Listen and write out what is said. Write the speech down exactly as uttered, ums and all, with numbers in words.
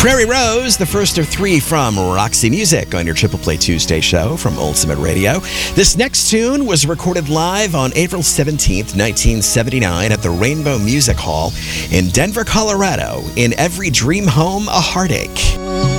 Prairie Rose, the first of three from Roxy Music on your Triple Play Tuesday show from Ultimate Radio. This next tune was recorded live on April seventeenth, nineteen seventy-nine at the Rainbow Music Hall in Denver, Colorado. In Every Dream Home, a Heartache.